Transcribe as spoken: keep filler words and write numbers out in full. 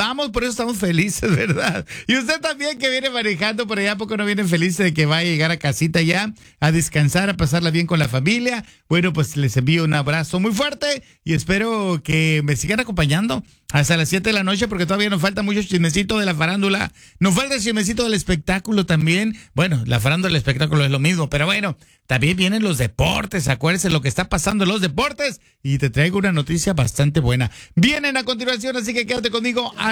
vamos, por eso estamos felices, ¿verdad? Y usted también que viene manejando por allá, ¿a poco no vienen felices de que va a llegar a casita ya, a descansar, a pasarla bien con la familia? Bueno, pues les envío un abrazo muy fuerte y espero que me sigan acompañando hasta las siete de la noche, porque todavía nos falta mucho chismecito de la farándula. Nos falta el chismecito del espectáculo también. Bueno, la farándula del espectáculo es lo mismo, pero bueno, también vienen los deportes. Acuérdense lo que está pasando en los deportes y te traigo una noticia bastante buena. Vienen a continuación, así que quédate conmigo.